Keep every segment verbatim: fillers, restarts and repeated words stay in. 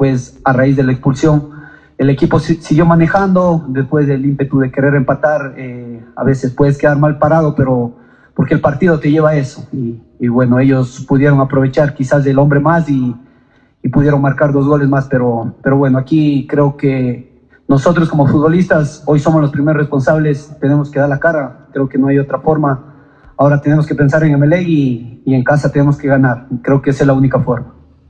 después, a raíz de la expulsión, el equipo siguió manejando, después del ímpetu de querer empatar, eh, a veces puedes quedar mal parado, pero porque el partido te lleva a eso, y, y bueno, ellos pudieron aprovechar quizás del hombre más y, y pudieron marcar dos goles más, pero, pero bueno, aquí creo que nosotros como futbolistas hoy somos los primeros responsables, tenemos que dar la cara, creo que no hay otra forma. Ahora tenemos que pensar en Emelec y, y en casa tenemos que ganar, creo que esa es la única forma.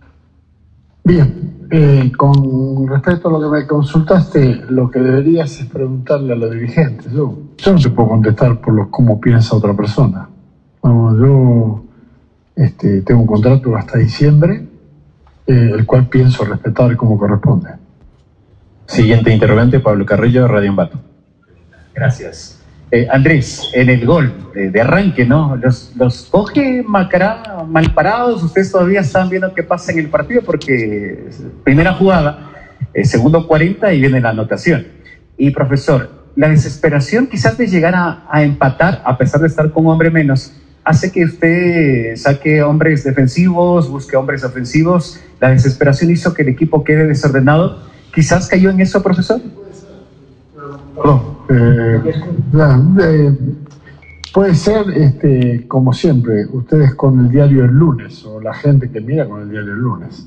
Bien, eh, con respecto a lo que me consultaste, lo que deberías es preguntarle a los dirigentes. Yo, yo no te puedo contestar por lo, cómo piensa otra persona. No, yo este, tengo un contrato hasta diciembre, eh, el cual pienso respetar como corresponde. Siguiente interrogante, Pablo Carrillo, Radio Ambato. Gracias. Eh, Andrés, en el gol eh, de arranque, ¿no? Los, los coge Macará mal parados, ustedes todavía están viendo qué pasa en el partido porque primera jugada, eh, segundo cuarenta y viene la anotación. Y profesor, la desesperación quizás de llegar a, a empatar, a pesar de estar con un hombre menos, hace que usted saque hombres defensivos, busque hombres ofensivos. La desesperación hizo que el equipo quede desordenado. ¿Quizás cayó en eso, profesor? Perdón. Eh, eh, puede ser, este, como siempre, ustedes con el diario el lunes, o la gente que mira con el diario el lunes.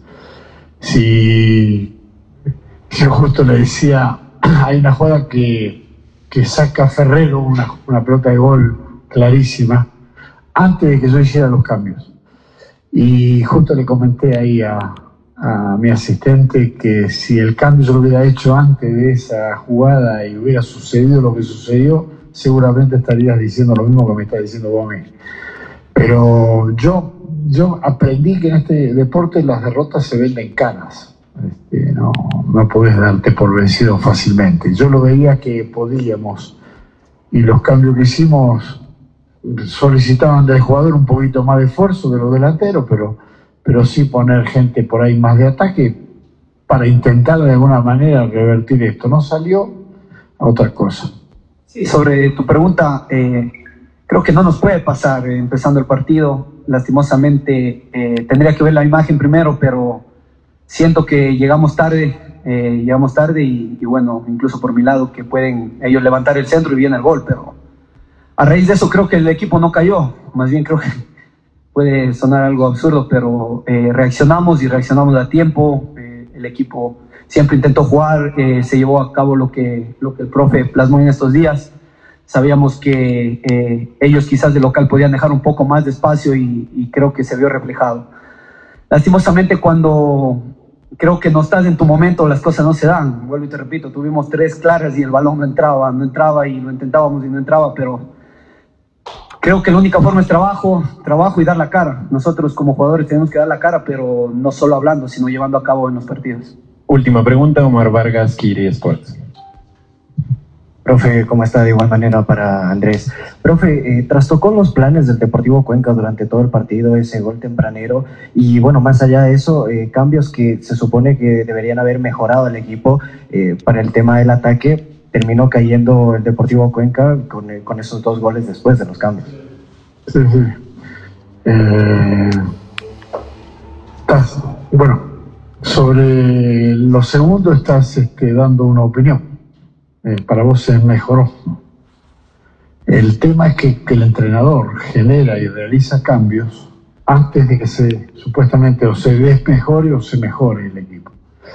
Si yo justo le decía, hay una jugada que, que saca Ferrero, una, una pelota de gol clarísima, antes de que yo hiciera los cambios. Y justo le comenté ahí a, a mi asistente que si el cambio yo lo hubiera hecho antes de esa jugada y hubiera sucedido lo que sucedió, seguramente estarías diciendo lo mismo que me estás diciendo vos a mí. Pero yo, yo aprendí que en este deporte las derrotas se venden caras. Este, no, no podés darte por vencido fácilmente. Yo lo veía que podíamos, y los cambios que hicimos solicitaban del jugador un poquito más de esfuerzo de los delanteros, pero, pero sí poner gente por ahí más de ataque para intentar de alguna manera revertir esto. No salió a otra cosa. Sí, sobre tu pregunta, eh, creo que no nos puede pasar eh, empezando el partido. Lastimosamente eh, tendría que ver la imagen primero, pero siento que llegamos tarde, eh, llegamos tarde y, y bueno, incluso por mi lado que pueden ellos levantar el centro y viene el gol, pero a raíz de eso creo que el equipo no cayó, más bien creo que puede sonar algo absurdo, pero eh, reaccionamos y reaccionamos a tiempo, eh, el equipo siempre intentó jugar, eh, se llevó a cabo lo que, lo que el profe plasmó en estos días, sabíamos que eh, ellos quizás de local podían dejar un poco más de espacio y, y creo que se vio reflejado. Lastimosamente cuando creo que no estás en tu momento las cosas no se dan, vuelvo y te repito, tuvimos tres claras y el balón no entraba, no entraba y lo intentábamos y no entraba, pero creo que la única forma es trabajo, trabajo y dar la cara. Nosotros como jugadores tenemos que dar la cara, pero no solo hablando, sino llevando a cabo en los partidos. Última pregunta, Omar Vargas, Kiri Sports. Profe, ¿cómo está? De igual manera para Andrés. Profe, eh, trastocó los planes del Deportivo Cuenca durante todo el partido, ese gol tempranero, y bueno, más allá de eso, eh, cambios que se supone que deberían haber mejorado el equipo eh, para el tema del ataque, terminó cayendo el Deportivo Cuenca con, eh, con esos dos goles después de los cambios. Sí, sí. Eh, estás, bueno, sobre lo segundo estás este, dando una opinión. Eh, para vos se mejoró. El tema es que, que el entrenador genera y realiza cambios antes de que se supuestamente o se desmejore o se mejore el equipo.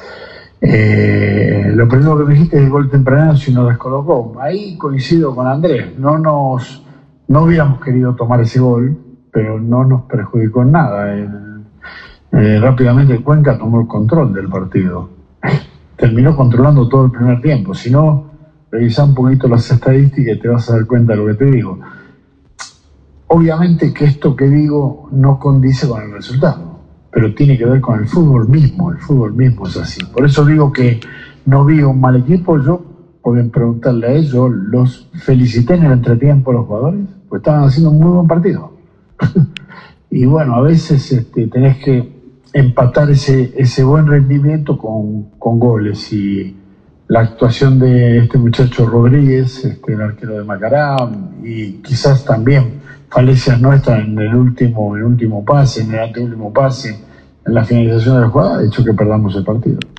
Eh, lo primero que me dijiste es el gol temprano si nos descolocó. Ahí coincido con Andrés. No nos no hubiéramos querido tomar ese gol, pero no nos perjudicó en nada. El, eh, rápidamente el Cuenca tomó el control del partido. Terminó controlando todo el primer tiempo. Si no, revisa un poquito las estadísticas y te vas a dar cuenta de lo que te digo. Obviamente que esto que digo no condice con el resultado, pero tiene que ver con el fútbol mismo. El fútbol mismo es así. Por eso digo que no vi un mal equipo. Yo, pueden preguntarle a ellos, los felicité en el entretiempo a los jugadores, pues estaban haciendo un muy buen partido. Y bueno, a veces este, tenés que empatar ese, ese buen rendimiento con, con goles, y la actuación de este muchacho Rodríguez, este, el arquero de Macará, y quizás también falencias nuestras en el último, el último pase, en el anteúltimo pase, en la finalización de la jugada, ha hecho que perdamos el partido.